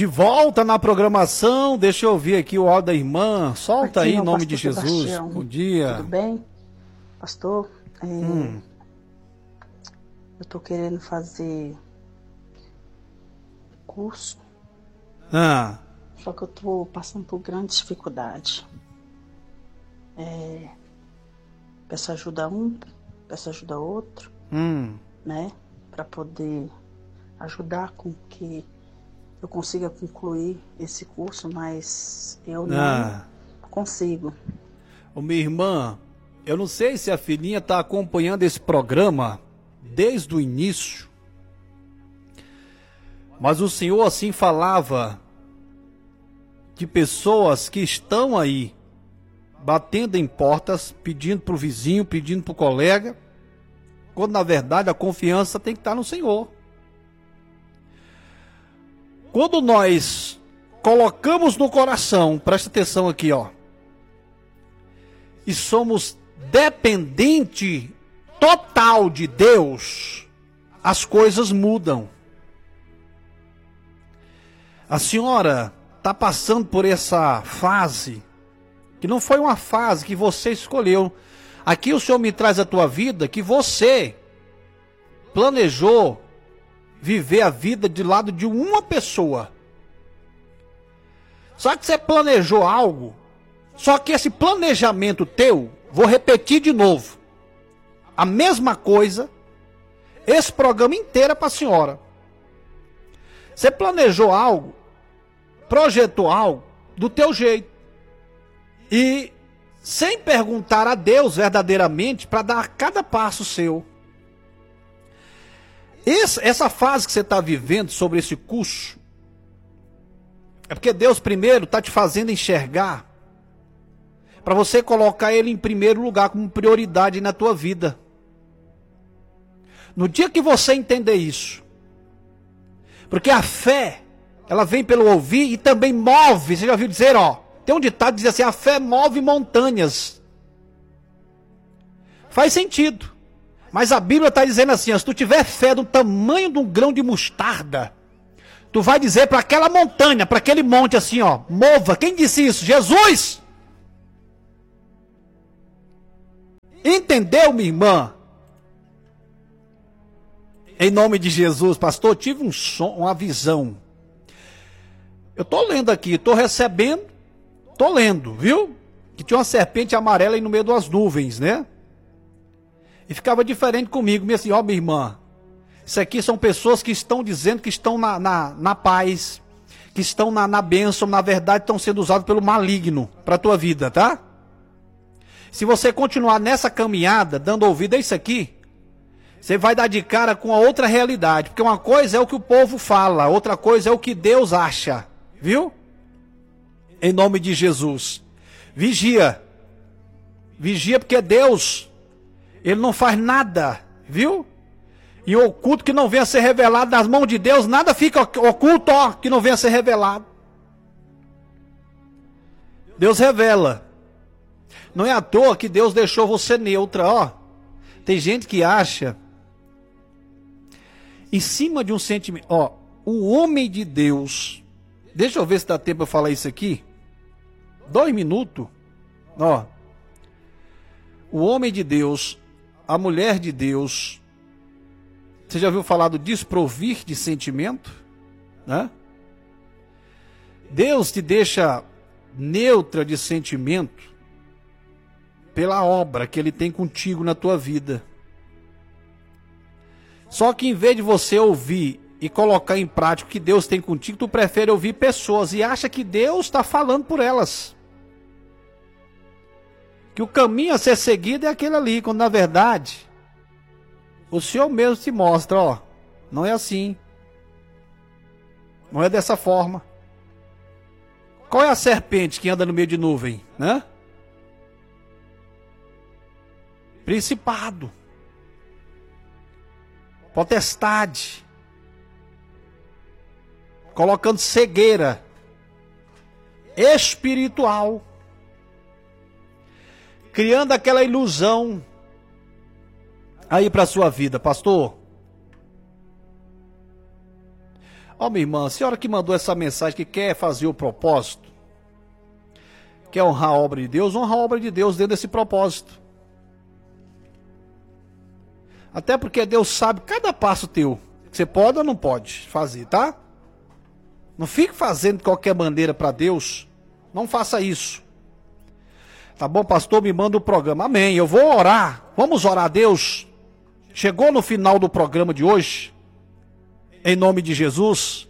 De volta na programação, deixa eu ouvir aqui o áudio da irmã. Solta Aqui, aí em nome pastor de Jesus. Sebastião. Bom dia. Tudo bem, pastor? Eu tô querendo fazer curso, Ah, só que eu tô passando por grande dificuldade. Peço ajuda a um, peço ajuda a outro, né? Para poder ajudar com que eu consiga concluir esse curso, mas eu não consigo. Ô, minha irmã, eu não sei se a filhinha está acompanhando esse programa desde o início, mas o Senhor assim falava de pessoas que estão aí batendo em portas, pedindo para o vizinho, pedindo para o colega, quando na verdade a confiança tem que estar no Senhor. Quando nós colocamos no coração, presta atenção aqui, ó, e somos dependente total de Deus, as coisas mudam. A senhora está passando por essa fase, que não foi uma fase que você escolheu. Aqui o Senhor me traz a tua vida, que você planejou viver a vida de lado de uma pessoa. Só que você planejou algo, só que esse planejamento teu, vou repetir de novo, a mesma coisa, esse programa inteiro é para a senhora. Você planejou algo, projetou algo do teu jeito, e sem perguntar a Deus verdadeiramente para dar cada passo seu. Essa fase que você está vivendo sobre esse curso, é porque Deus primeiro está te fazendo enxergar, para você colocar Ele em primeiro lugar, como prioridade na tua vida. No dia que você entender isso, porque a fé, ela vem pelo ouvir e também move. Você já ouviu dizer, ó, tem um ditado que diz assim, a fé move montanhas. Faz sentido. Mas a Bíblia está dizendo assim, ó, se tu tiver fé do tamanho de um grão de mostarda, tu vai dizer para aquela montanha, para aquele monte assim, ó, mova. Quem disse isso? Jesus! Entendeu, minha irmã? Em nome de Jesus, pastor, tive uma visão. Eu estou lendo aqui, estou recebendo, estou lendo, viu? Que tinha uma serpente amarela aí no meio das nuvens, né? E ficava diferente comigo, me assim, ó, minha irmã, isso aqui são pessoas que estão dizendo que estão na paz, que estão na bênção, na verdade estão sendo usados pelo maligno para a tua vida, tá? Se você continuar nessa caminhada, dando ouvido a isso aqui, você vai dar de cara com a outra realidade, porque uma coisa é o que o povo fala, outra coisa é o que Deus acha, viu? Em nome de Jesus, vigia, vigia porque Deus, Ele não faz nada, viu? E o oculto que não venha a ser revelado nas mãos de Deus, nada fica oculto, ó, que não venha a ser revelado. Deus revela. Não é à toa que Deus deixou você neutra, ó. Tem gente que acha, em cima de um sentimento, ó, o homem de Deus, deixa eu ver se dá tempo para falar isso aqui, 2 minutos, ó, o homem de Deus, a mulher de Deus, você já ouviu falar do desprovir de sentimento? Né? Deus te deixa neutra de sentimento pela obra que Ele tem contigo na tua vida. Só que em vez de você ouvir e colocar em prática o que Deus tem contigo, tu prefere ouvir pessoas e acha que Deus está falando por elas. Que o caminho a ser seguido é aquele ali, quando na verdade o Senhor mesmo te mostra, ó, não é assim. Não é dessa forma. Qual é a serpente que anda no meio de nuvem, né? Principado. Potestade. Colocando cegueira espiritual. Criando aquela ilusão aí para a sua vida, pastor. Ó, minha irmã, a senhora que mandou essa mensagem que quer fazer o propósito, quer honrar a obra de Deus, honra a obra de Deus dentro desse propósito. Até porque Deus sabe cada passo teu, que você pode ou não pode fazer, tá? Não fique fazendo de qualquer maneira para Deus, não faça isso. Tá bom, pastor? Me manda o programa. Amém, eu vou orar. Vamos orar a Deus. Chegou no final do programa de hoje, em nome de Jesus.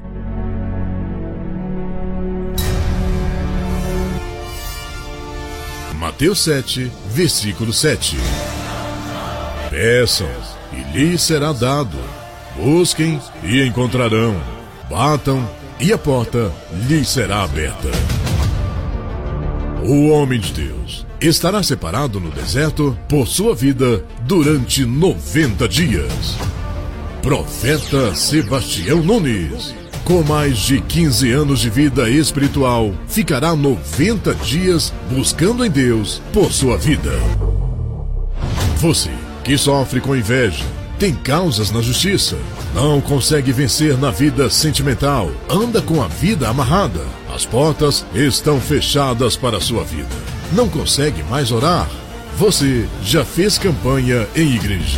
Mateus 7, versículo 7. Peçam, e lhes será dado. Busquem, e encontrarão. Batam, e a porta lhes será aberta. O homem de Deus estará separado no deserto por sua vida durante 90 dias. Profeta Sebastião Nunes, com mais de 15 anos de vida espiritual, ficará 90 dias buscando em Deus por sua vida. Você que sofre com inveja, tem causas na justiça, não consegue vencer na vida sentimental, anda com a vida amarrada, as portas estão fechadas para a sua vida, não consegue mais orar, você já fez campanha em igreja.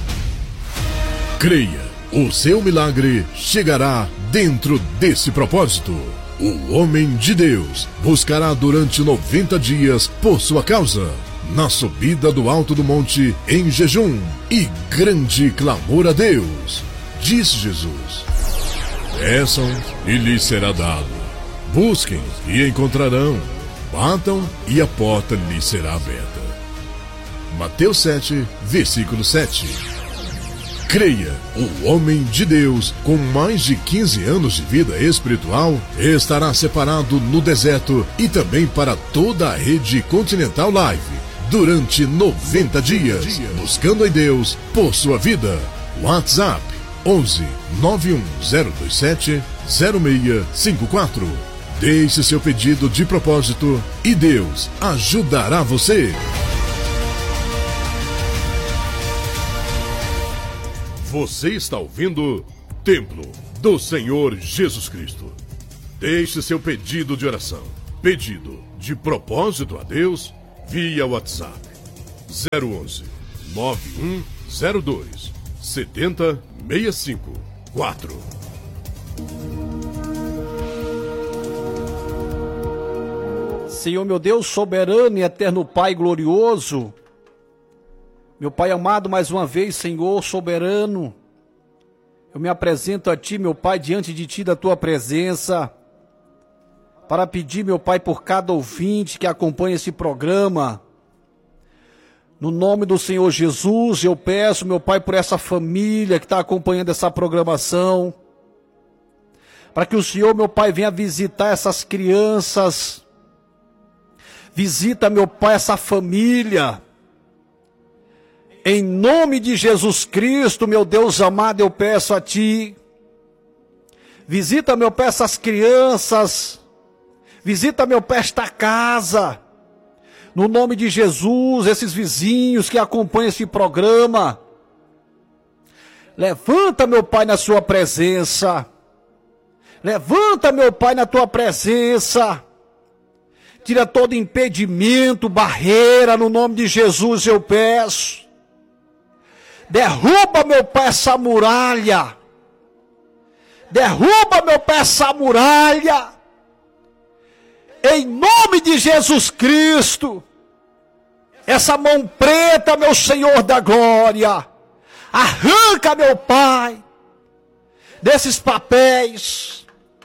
Creia, o seu milagre chegará dentro desse propósito. O homem de Deus buscará durante 90 dias por sua causa, na subida do alto do monte, em jejum e grande clamor a Deus. Disse Jesus: peçam e lhes será dado. Busquem e encontrarão. Batam e a porta lhes será aberta. Mateus 7, versículo 7. Creia, o homem de Deus, com mais de 15 anos de vida espiritual, estará separado no deserto e também para toda a rede Continental Live, durante 90 dias, buscando em Deus por sua vida. WhatsApp 11 91027 0654. Deixe seu pedido de propósito e Deus ajudará você. Você está ouvindo Templo do Senhor Jesus Cristo. Deixe seu pedido de oração, pedido de propósito a Deus, via WhatsApp 011 9102 70654. Senhor meu Deus, soberano e eterno Pai glorioso, meu Pai amado, mais uma vez, Senhor soberano, eu me apresento a Ti, meu Pai, diante de Ti, da Tua presença, para pedir, meu Pai, por cada ouvinte que acompanha esse programa. No nome do Senhor Jesus, eu peço, meu Pai, por essa família que está acompanhando essa programação, para que o Senhor, meu Pai, venha visitar essas crianças, visita, meu Pai, essa família. Em nome de Jesus Cristo, meu Deus amado, eu peço a Ti, visita, meu Pai, essas crianças, visita, meu Pai, esta casa, no nome de Jesus, esses vizinhos que acompanham esse programa, levanta, meu Pai, na sua presença, levanta, meu Pai, na Tua presença, tira todo impedimento, barreira, no nome de Jesus eu peço. Derruba, meu Pai, essa muralha. Derruba, meu Pai, essa muralha. Em nome de Jesus Cristo. Essa mão preta, meu Senhor da glória. Arranca, meu Pai, desses papéis.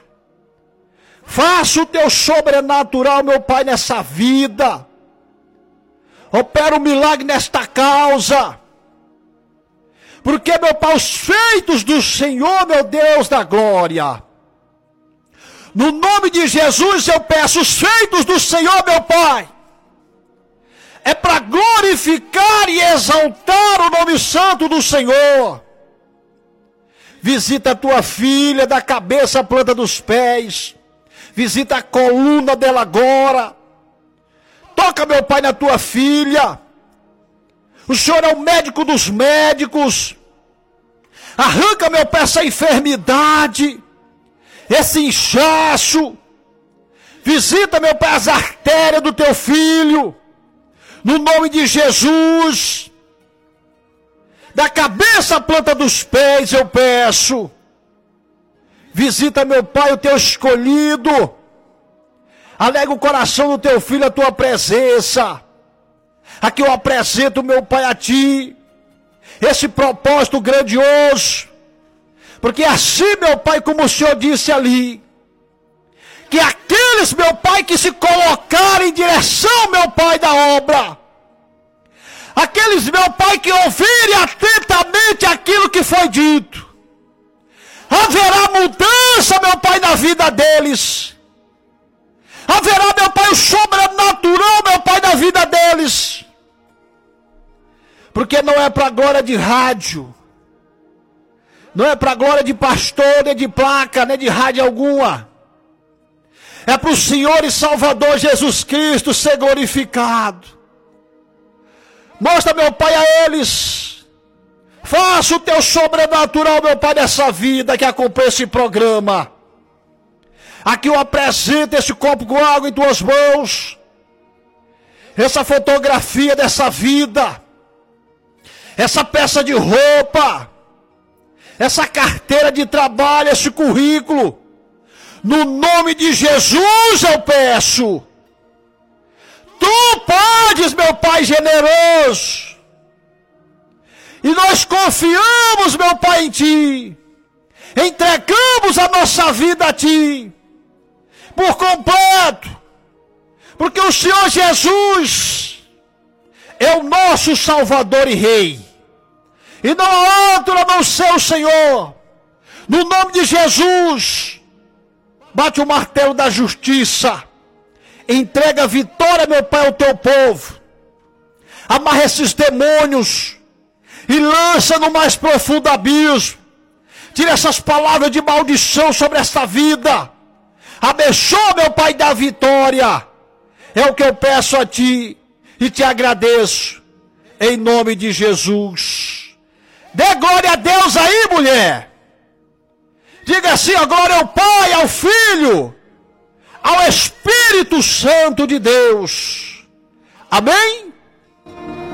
Faça o Teu sobrenatural, meu Pai, nessa vida. Opera um milagre nesta causa. Porque, meu Pai, os feitos do Senhor, meu Deus da glória. No nome de Jesus eu peço, os feitos do Senhor, meu Pai. É para glorificar e exaltar o nome santo do Senhor. Visita a tua filha da cabeça à planta dos pés. Visita a coluna dela agora. Toca, meu Pai, na tua filha. O Senhor é o médico dos médicos. Arranca, meu Pai, essa enfermidade. esse inchaço. Visita, meu Pai, as artérias do teu filho. No nome de Jesus. Da cabeça à planta dos pés eu peço. Visita, meu Pai, o teu escolhido. Alega o coração do teu filho a tua presença. Aqui eu apresento, meu Pai, a ti. Esse propósito grandioso. Porque assim, meu Pai, como o Senhor disse ali. Que aqueles, meu Pai, que se colocarem em direção, meu Pai, da obra. Aqueles, meu Pai, que ouvirem atentamente aquilo que foi dito. Haverá mudança, meu Pai, na vida deles. Haverá, meu Pai, o sobrenatural, meu Pai, na vida deles. Porque não é para a glória de rádio. Não é para a glória de pastor, nem de placa, nem de rádio alguma. É para o Senhor e Salvador Jesus Cristo ser glorificado. Mostra, meu Pai, a eles. Faça o teu sobrenatural, meu Pai, nessa vida que acompanha esse programa. Aqui eu apresento esse copo com água em tuas mãos. Essa fotografia dessa vida. Essa peça de roupa. Essa carteira de trabalho, esse currículo. No nome de Jesus eu peço. Tu podes, meu Pai generoso. E nós confiamos, meu Pai, em Ti. Entregamos a nossa vida a Ti. Por completo. Porque o Senhor Jesus é o nosso Salvador e Rei. E não há outro a não ser o Senhor. No nome de Jesus. Bate o martelo da justiça. Entrega a vitória, meu Pai, ao teu povo. Amarra esses demônios. E lança no mais profundo abismo. Tira essas palavras de maldição sobre esta vida. Abençoa, meu Pai, da vitória. É o que eu peço a Ti. E te agradeço. Em nome de Jesus. Dê glória a Deus aí, mulher. Diga assim, a glória ao Pai, ao Filho, ao Espírito Santo de Deus. Amém?